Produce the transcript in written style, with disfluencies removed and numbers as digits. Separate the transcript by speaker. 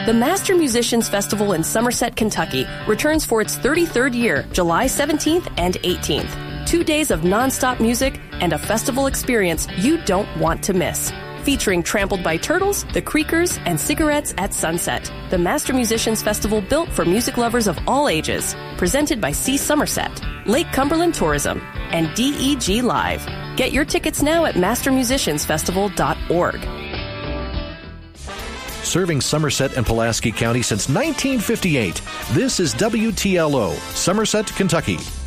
Speaker 1: The Master Musicians Festival in Somerset, Kentucky returns for its 33rd year, July 17th and 18th. 2 days of nonstop music and a festival experience you don't want to miss. Featuring Trampled by Turtles, The Creakers, and Cigarettes at Sunset. The Master Musicians Festival built for music lovers of all ages. Presented by C. Somerset, Lake Cumberland Tourism, and DEG Live. Get your tickets now at mastermusiciansfestival.org.
Speaker 2: Serving Somerset and Pulaski County since 1958. This is WTLO, Somerset, Kentucky.